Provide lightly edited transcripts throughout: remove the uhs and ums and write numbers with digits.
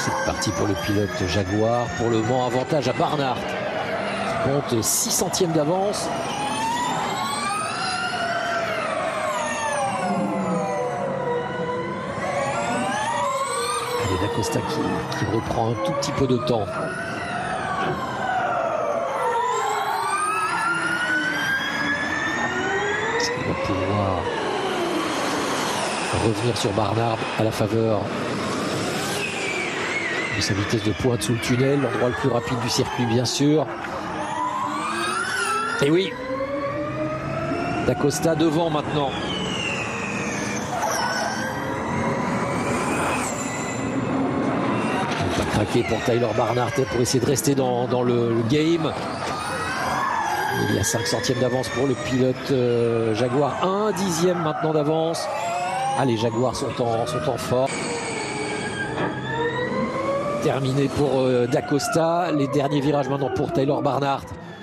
C'est parti pour le pilote Jaguar. Pour le moment, avantage à Barnard. Compte 6 centièmes d'avance. Allez, D'Acosta qui reprend un tout petit peu de temps. Est-ce qu'il va pouvoir revenir sur Barnard à la faveur de sa vitesse de pointe sous le tunnel, l'endroit le plus rapide du circuit bien sûr. Et oui, D'Acosta devant maintenant. Il va craquer pour Tyler Barnard pour essayer de rester dans le game. Il y a 5 centièmes d'avance pour le pilote Jaguar, 1 dixième maintenant d'avance. Ah, les Jaguars sont en forme. Terminé pour D'Acosta. Les derniers virages maintenant pour Tyler Barnard.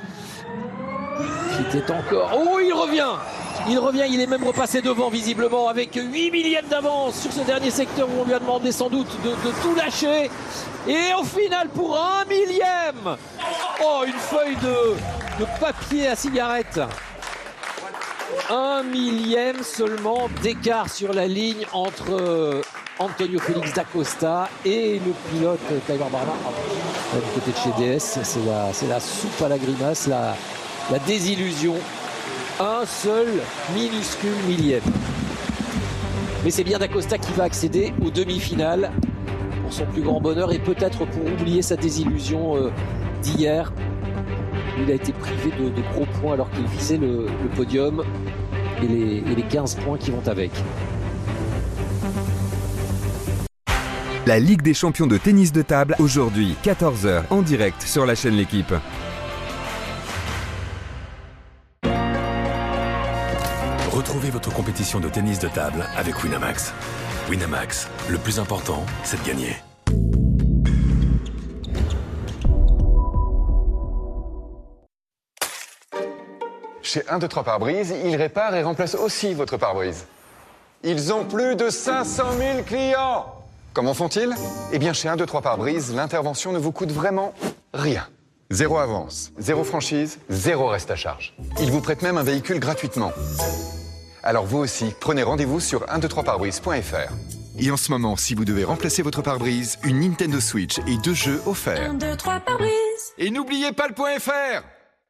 Qui était encore... Oh, il revient. Il est même repassé devant visiblement avec 8 millièmes d'avance sur ce dernier secteur où on lui a demandé sans doute de tout lâcher. Et au final pour 1 millième. Oh, une feuille de papier à cigarette. 1 millième seulement d'écart sur la ligne entre Antonio Félix D'Acosta et le pilote Tyler Barnard. Du côté de chez DS, c'est la soupe à la grimace, la désillusion. Un seul minuscule millième. Mais c'est bien D'Acosta qui va accéder aux demi-finales pour son plus grand bonheur et peut-être pour oublier sa désillusion d'hier. Il a été privé de gros points alors qu'il visait le podium et les 15 points qui vont avec. La Ligue des champions de tennis de table, aujourd'hui, 14h, en direct sur la chaîne L'Équipe. Retrouvez votre compétition de tennis de table avec Winamax. Winamax, le plus important, c'est de gagner. Chez 1, 2, 3 pare-brise, ils réparent et remplacent aussi votre pare-brise. Ils ont plus de 500 000 clients. Comment font-ils? Eh bien, chez 1, 2, 3 pare-brise, l'intervention ne vous coûte vraiment rien. 0 avance, 0 franchise, 0 reste à charge. Ils vous prêtent même un véhicule gratuitement. Alors vous aussi, prenez rendez-vous sur 123pare-brise.fr. Et en ce moment, si vous devez remplacer votre pare-brise, une Nintendo Switch et 2 jeux offerts. 1, 2, 3 pare-brise. Et n'oubliez pas le .fr.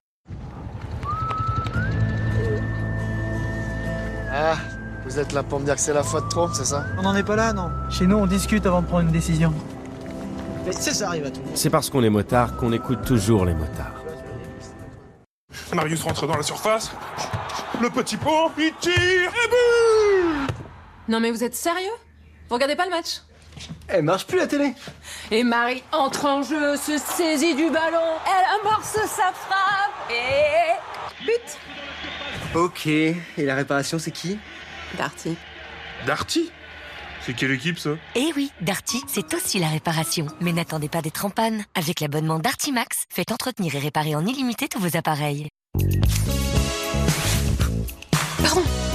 Ah, vous êtes là pour me dire que c'est la faute de Trump, c'est ça? On n'en est pas là, non. Chez nous, on discute avant de prendre une décision. Mais ça arrive à tout le monde. C'est parce qu'on est motard qu'on écoute toujours les motards. Marius rentre dans la surface. Le petit pont, il tire et but! Non mais vous êtes sérieux? Vous regardez pas le match? Elle marche plus la télé. Et Marie entre en jeu, se saisit du ballon, elle amorce sa frappe et... but! Ok, et la réparation, c'est qui? Darty. Darty? C'est quelle équipe ça? Eh oui, Darty, c'est aussi la réparation. Mais n'attendez pas d'être en panne. Avec l'abonnement Darty Max, faites entretenir et réparer en illimité tous vos appareils. Pardon.